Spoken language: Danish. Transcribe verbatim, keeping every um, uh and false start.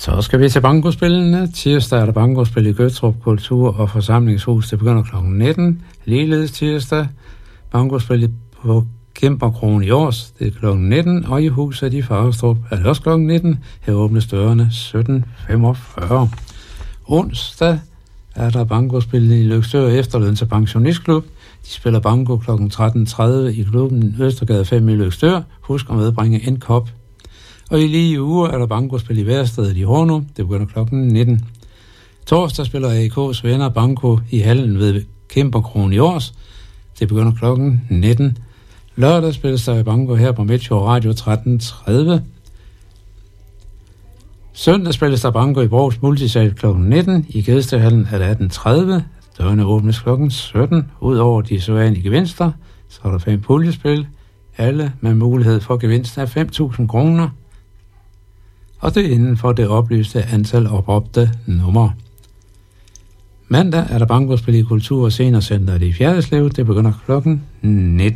Så skal vi til bankospillene. Tirsdag er der bankospil i Gøttrup Kultur- og Forsamlingshus. Det begynder klokken nitten. Ligeledes tirsdag bankospil på Kæmperkrogen i Års. Det er klokken nitten. Og i huset i Fagerstrup er det også klokken nitten. Her åbnes dørene sytten femogfyrre. Onsdag er der bankospil i Løgstør Efterløns- og Pensionistklub. De spiller banko klokken tretten tredive i klubben Østergade fem i Løgstør. Husk at medbringe en kop. Og i lige uger er der bankospil i Værstedet i Hornum. Det begynder klokken nitten. Torsdag spiller A K's venner banko i hallen ved Kæmperkrogen i Års. Det begynder klokken nitten. Lørdag spilles der banko her på Metro Radio tretten tredive. Søndag spilles der banko i Brogs Multisal klokken nitten. I Gedstehallen er det atten tredive. Dørene åbnes klokken sytten. Udover de sædvanlige gevinster, så er der fem puljespil. Alle med mulighed for gevinst af fem tusind kroner. Og det er inden for det oplyste antal opråbte numre. Mandag er der bankospil i Kultur- og Scenercenteret i Fjerritslev. Det begynder klokken nitten.